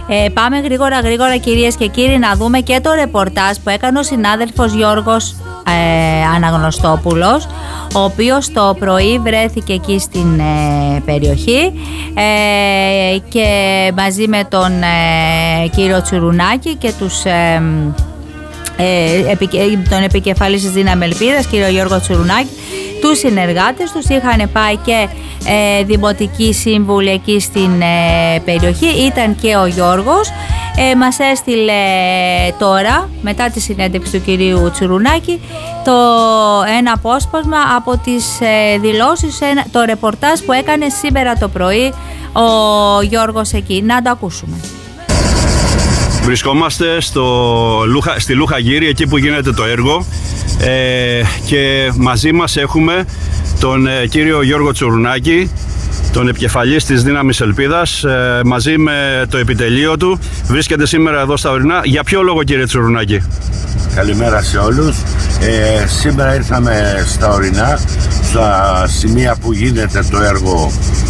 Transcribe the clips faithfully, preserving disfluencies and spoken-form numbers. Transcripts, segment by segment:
Ε, πάμε γρήγορα γρήγορα κυρίες και κύριοι να δούμε και το ρεπορτάζ που έκανε ο συνάδελφος Γιώργος ε, Αναγνωστόπουλος, ο οποίος το πρωί βρέθηκε εκεί στην ε, περιοχή ε, και μαζί με τον ε, κύριο Τσουρουνάκη και τους... Ε, Ε, τον επικεφαλής της Δύναμη Ελπίδας, κύριο Γιώργο Τσουρουνάκη, τους συνεργάτες τους. Είχαν πάει και ε, δημοτικοί σύμβουλοι εκεί στην ε, περιοχή. Ήταν και ο Γιώργος. ε, μας έστειλε τώρα, μετά τη συνέντευξη του κυρίου Τσουρουνάκη, το ένα απόσπασμα από τις ε, δηλώσεις, ένα, το ρεπορτάζ που έκανε σήμερα το πρωί ο Γιώργος εκεί. Να το ακούσουμε. Βρισκόμαστε στο, στη Λουχαγύρη, εκεί που γίνεται το έργο, ε, και μαζί μας έχουμε τον ε, κύριο Γιώργο Τσουρουνάκη, τον επικεφαλής της Δύναμης Ελπίδας, ε, μαζί με το επιτελείο του. Βρίσκεται σήμερα εδώ στα Ορεινά. Για ποιο λόγο, κύριε Τσουρουνάκη? Καλημέρα σε όλους. Ε, σήμερα ήρθαμε στα Ορεινά, στα σημεία που γίνεται το έργο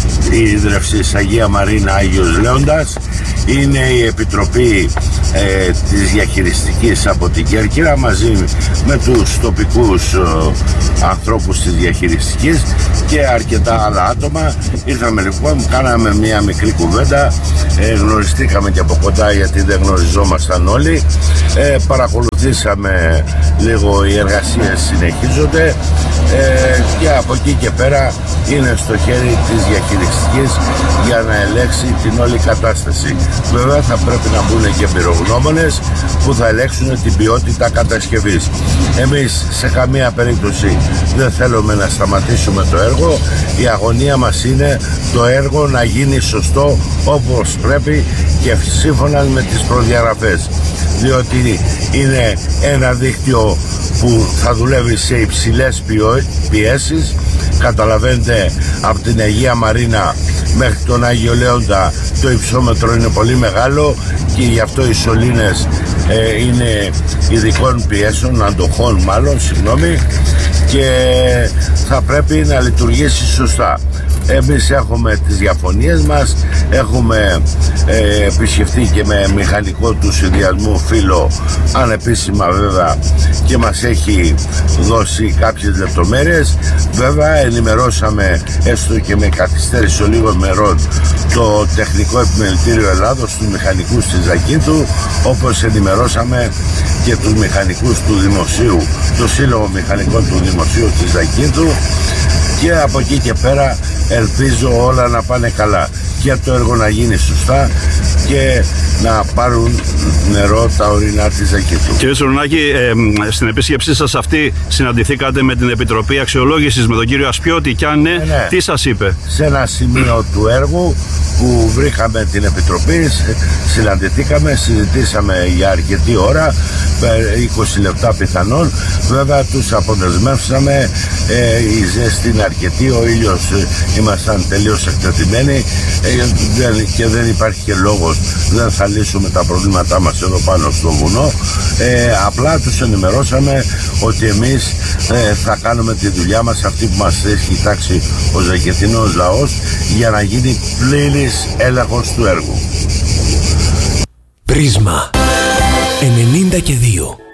ίδρευσης Αγία Μαρίνα Άγιος Λέοντας. Είναι η Επιτροπή ε, της Διαχειριστικής από την Κέρκυρα μαζί με τους τοπικούς ε, ανθρώπους της Διαχειριστικής και αρκετά άλλα άτομα. Ήρθαμε λοιπόν, κάναμε μια μικρή κουβέντα, ε, γνωριστήκαμε και από κοντά γιατί δεν γνωριζόμασταν όλοι, ε, παρακολουθήσαμε λίγο, οι εργασίες συνεχίζονται ε, και από εκεί και πέρα είναι στο χέρι της Διαχειριστικής για να ελέγξει την όλη κατάσταση. Βέβαια θα πρέπει να μπουν και εμπειρογνώμονες που θα ελέγξουν την ποιότητα κατασκευής. Εμείς σε καμία περίπτωση δεν θέλουμε να σταματήσουμε το έργο. Η αγωνία μας είναι το έργο να γίνει σωστό όπως πρέπει και σύμφωνα με τις προδιαγραφές, διότι είναι ένα δίκτυο που θα δουλεύει σε υψηλές πιέσεις. Καταλαβαίνετε, από την Αγία Μαρίνα μέχρι τον Άγιο Λέοντα το υψόμετρο είναι πολύ μεγάλο και γι' αυτό οι σωλήνες ε, είναι ειδικών πιέσεων, αντοχών μάλλον, συγγνώμη, και θα πρέπει να λειτουργήσει σωστά. Εμείς έχουμε τις διαφωνίες μας, έχουμε ε, επισκεφτεί και με μηχανικό του συνδυασμού φίλο, ανεπίσημα βέβαια, και μας έχει δώσει κάποιες λεπτομέρειες. Βέβαια ενημερώσαμε, έστω και με καθυστέρηση λίγων μερών, το Τεχνικό Επιμελητήριο Ελλάδος, τους μηχανικούς της Ζακίνθου, όπως ενημερώσαμε και τους μηχανικούς του Δημοσίου, το Σύλλογο Μηχανικών του Δημοσίου της Ζακίνθου, και από εκεί και πέρα ελπίζω όλα να πάνε καλά και το έργο να γίνει σωστά και να πάρουν νερό τα ορεινά της Ζακίνθου. Κύριε Τσουρουνάκη, ε, στην επίσκεψή σας αυτή συναντηθήκατε με την Επιτροπή Αξιολόγησης, με τον κύριο Ασπιώτη, και αν ναι, ναι, ναι. τι σας είπε? Σε ένα σημείο του έργου που βρήκαμε την Επιτροπή, συναντηθήκαμε, συζητήσαμε για αρκετή ώρα, είκοσι λεπτά πιθανόν. Βέβαια τους αποδεσμεύσαμε, ε, η ζέστη είναι αρκετή, ο ήλιος, ε, ήμασταν τελείως εκτεθειμένοι ε, και δεν υπάρχει και λόγος, δεν θα λύσουμε τα προβλήματά μας εδώ πάνω στο βουνό. Ε, απλά τους ενημερώσαμε ότι εμείς ε, θα κάνουμε τη δουλειά μας, αυτή που μας έχει τάξει ο Ζακεθινός λαός, για να γίνει πλήρης έλεγχος του έργου. Πρίσμα ενενήντα και δύο.